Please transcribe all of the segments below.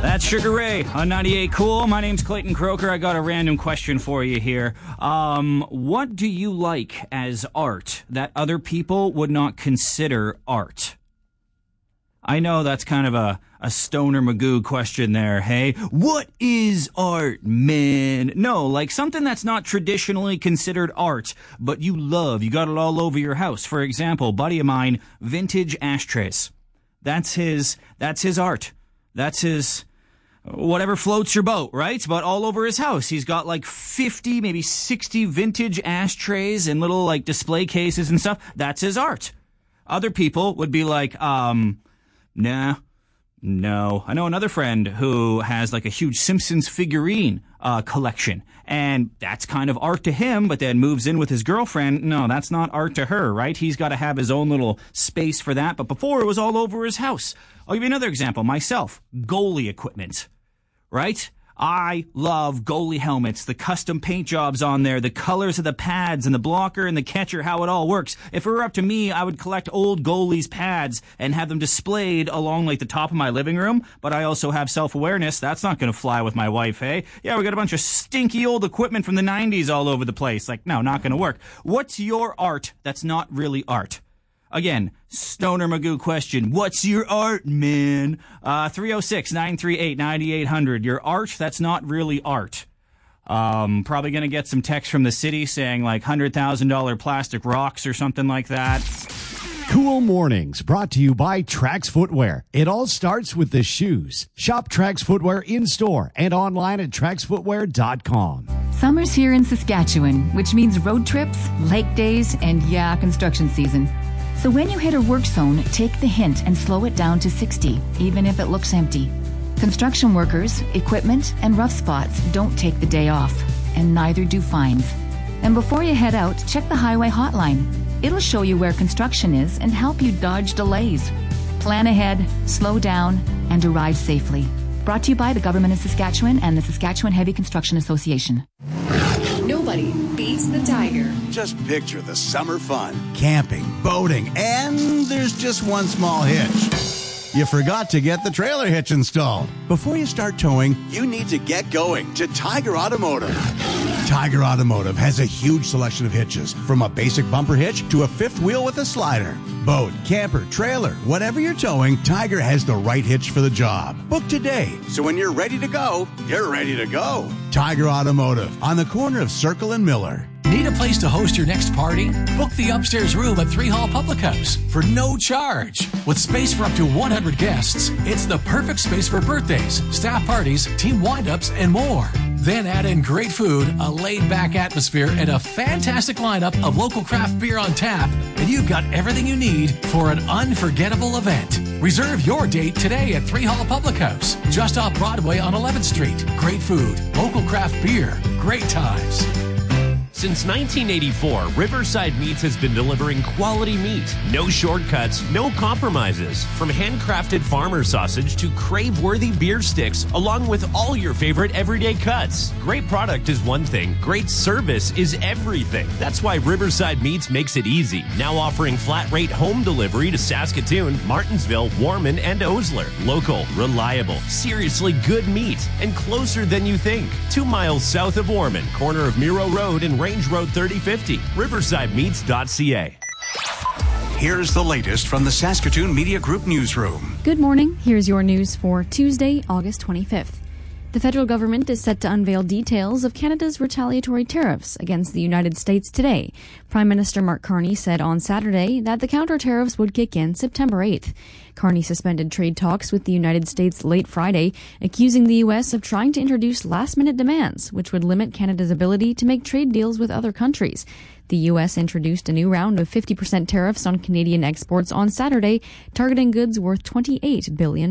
That's Sugar Ray on 98 Cool. My name's Clayton Croker. I got a random question for you here. What do you like as art that other people would not consider art? I know that's kind of a Stoner Magoo question there, hey? What is art, man? No, like something that's not traditionally considered art, but you love. You got it all over your house. For example, buddy of mine, vintage ashtrays. That's his art. That's his whatever floats your boat, right? But all over his house. He's got like 50, maybe 60 vintage ashtrays and little like display cases and stuff. That's his art. Other people would be like, nah, no. I know another friend who has like a huge Simpsons figurine collection, and that's kind of art to him, but then moves in with his girlfriend. No, that's not art to her, right? He's got to have his own little space for that, but before it was all over his house. I'll give you another example. Myself, goalie equipment, right? I love goalie helmets, the custom paint jobs on there, the colors of the pads and the blocker and the catcher, how it all works. If it were up to me, I would collect old goalies' pads and have them displayed along like the top of my living room. But I also have self-awareness. That's not going to fly with my wife, hey? Yeah, we got a bunch of stinky old equipment from the 90s all over the place. Like, no, not going to work. What's your art that's not really art? Again, Stoner Magoo question. What's your art, man? 306-938-9800. Your art that's not really art. Probably going to get some text from the city saying like $100,000 plastic rocks or something like that. Cool Mornings, brought to you by Trax Footwear. It all starts with the shoes. Shop Trax Footwear in-store and online at TraxFootwear.com. Summer's here in Saskatchewan, which means road trips, lake days, and construction season. So when you hit a work zone, take the hint and slow it down to 60, even if it looks empty. Construction workers, equipment, and rough spots don't take the day off, and neither do fines. And before you head out, check the highway hotline. It'll show you where construction is and help you dodge delays. Plan ahead, slow down, and arrive safely. Brought to you by the Government of Saskatchewan and the Saskatchewan Heavy Construction Association. Nobody beats the Tiger. Just picture the summer fun, camping, boating, and there's just one small hitch. You forgot to get the trailer hitch installed. Before you start towing, you need to get going to Tiger Automotive. Tiger Automotive has a huge selection of hitches, from a basic bumper hitch to a fifth wheel with a slider. Boat, camper, trailer, whatever you're towing, Tiger has the right hitch for the job. Book today, so when you're ready to go, you're ready to go. Tiger Automotive, on the corner of Circle and Miller. Need a place to host your next party? Book the upstairs room at 3 Hall Public House for no charge. With space for up to 100 guests, it's the perfect space for birthdays, staff parties, team wind-ups, and more. Then add in great food, a laid-back atmosphere, and a fantastic lineup of local craft beer on tap, and you've got everything you need for an unforgettable event. Reserve your date today at 3 Hall Public House, just off Broadway on 11th Street. Great food, local craft beer, great times. Since 1984, Riverside Meats has been delivering quality meat. No shortcuts, no compromises. From handcrafted farmer sausage to crave-worthy beer sticks, along with all your favorite everyday cuts. Great product is one thing, great service is everything. That's why Riverside Meats makes it easy. Now offering flat-rate home delivery to Saskatoon, Martensville, Warman, and Osler. Local, reliable, seriously good meat, and closer than you think. 2 miles south of Warman, corner of Miro Road and Range Road 3050, riversidemeats.ca. Here's the latest from the Saskatoon Media Group newsroom. Good morning. Here's your news for Tuesday, August 25th. The federal government is set to unveil details of Canada's retaliatory tariffs against the United States today. Prime Minister Mark Carney said on Saturday that the counter-tariffs would kick in September 8th. Carney suspended trade talks with the United States late Friday, accusing the U.S. of trying to introduce last-minute demands, which would limit Canada's ability to make trade deals with other countries. The U.S. introduced a new round of 50% tariffs on Canadian exports on Saturday, targeting goods worth $28 billion.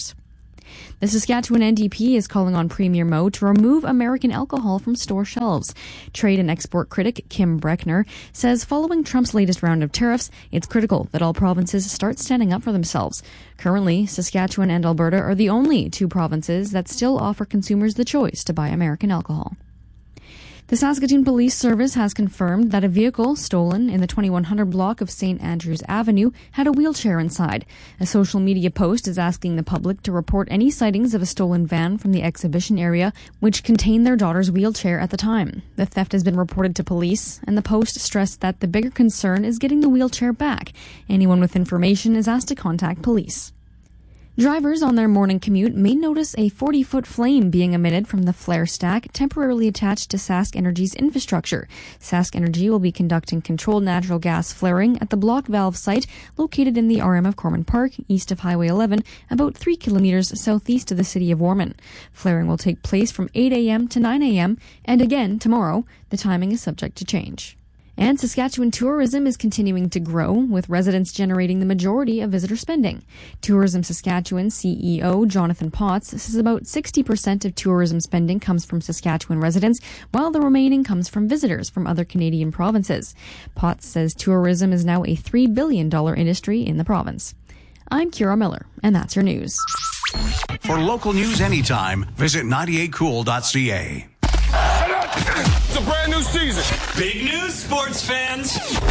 The Saskatchewan NDP is calling on Premier Moe to remove American alcohol from store shelves. Trade and export critic Kim Breckner says following Trump's latest round of tariffs, it's critical that all provinces start standing up for themselves. Currently, Saskatchewan and Alberta are the only two provinces that still offer consumers the choice to buy American alcohol. The Saskatoon Police Service has confirmed that a vehicle stolen in the 2100 block of St. Andrews Avenue had a wheelchair inside. A social media post is asking the public to report any sightings of a stolen van from the exhibition area which contained their daughter's wheelchair at the time. The theft has been reported to police, and the post stressed that the bigger concern is getting the wheelchair back. Anyone with information is asked to contact police. Drivers on their morning commute may notice a 40-foot flame being emitted from the flare stack temporarily attached to Sask Energy's infrastructure. Sask Energy will be conducting controlled natural gas flaring at the block valve site located in the RM of Corman Park, east of Highway 11, about 3 kilometers southeast of the city of Warman. Flaring will take place from 8 a.m. to 9 a.m. and again tomorrow. The timing is subject to change. And Saskatchewan tourism is continuing to grow, with residents generating the majority of visitor spending. Tourism Saskatchewan CEO Jonathan Potts says about 60% of tourism spending comes from Saskatchewan residents, while the remaining comes from visitors from other Canadian provinces. Potts says tourism is now a $3 billion industry in the province. I'm Kira Miller, and that's your news. For local news anytime, visit 98cool.ca. It's a brand new season. Big news, sports fans.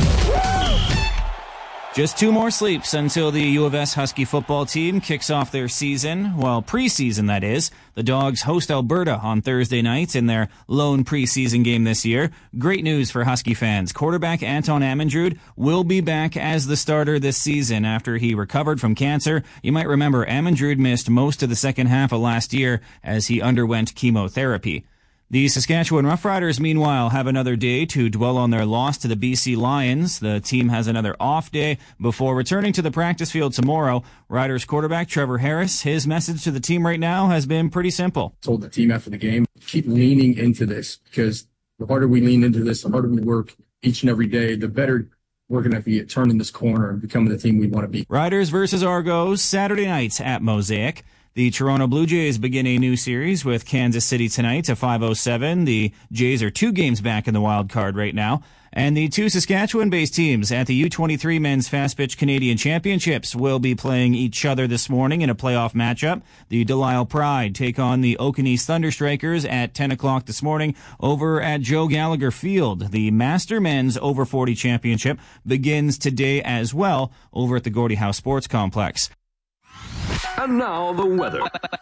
Just 2 more sleeps until the U of S Husky football team kicks off their season. Well, preseason, that is. The Dogs host Alberta on Thursday night in their lone preseason game this year. Great news for Husky fans. Quarterback Anton Amendrud will be back as the starter this season after he recovered from cancer. You might remember Amendrud missed most of the second half of last year as he underwent chemotherapy. The Saskatchewan Roughriders, meanwhile, have another day to dwell on their loss to the BC Lions. The team has another off day before returning to the practice field tomorrow. Riders quarterback Trevor Harris, his message to the team right now has been pretty simple. Told the team after the game, keep leaning into this, because the harder we lean into this, the harder we work each and every day, the better we're going to be at turning this corner and becoming the team we want to be. Riders versus Argos, Saturday night at Mosaic. The Toronto Blue Jays begin a new series with Kansas City tonight at 5:07. The Jays are 2 games back in the wild card right now. And the 2 Saskatchewan-based teams at the U23 Men's Fast Pitch Canadian Championships will be playing each other this morning in a playoff matchup. The Delisle Pride take on the Oaken East Thunderstrikers at 10 o'clock this morning over at Joe Gallagher Field. The Master Men's Over 40 Championship begins today as well over at the Gordie Howe Sports Complex. And now the weather.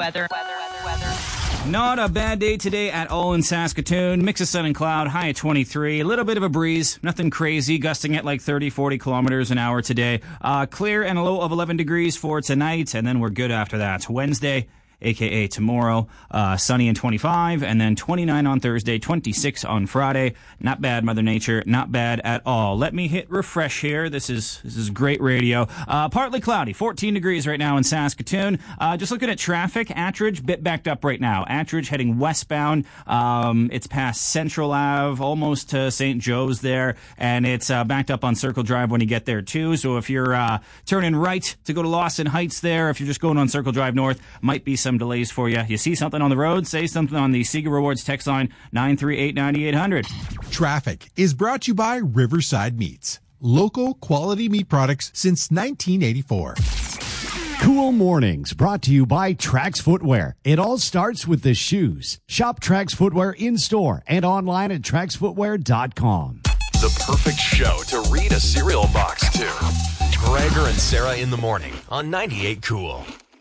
Not a bad day today at all in Saskatoon. Mix of sun and cloud, high at 23. A little bit of a breeze, nothing crazy, gusting at like 30, 40 kilometers an hour today. Clear and a low of 11 degrees for tonight, and then we're good after that. Wednesday, a.k.a. tomorrow, sunny and 25, and then 29 on Thursday, 26 on Friday. Not bad, Mother Nature. Not bad at all. Let me hit refresh here. This is great radio. Partly cloudy, 14 degrees right now in Saskatoon. Just looking at traffic, Attridge, bit backed up right now. Attridge heading westbound. It's past Central Ave, almost to St. Joe's there, and it's backed up on Circle Drive when you get there too. So if you're turning right to go to Lawson Heights there, if you're just going on Circle Drive North, might be some delays for you. You see something on the road, say something on the Sega Rewards text line 938-9800. Traffic is brought to you by Riverside Meats. Local quality meat products since 1984. Cool Mornings brought to you by Trax Footwear. It all starts with the shoes. Shop Trax Footwear in-store and online at traxfootwear.com. The perfect show to read a cereal box to. Gregor and Sarah in the morning on 98 Cool.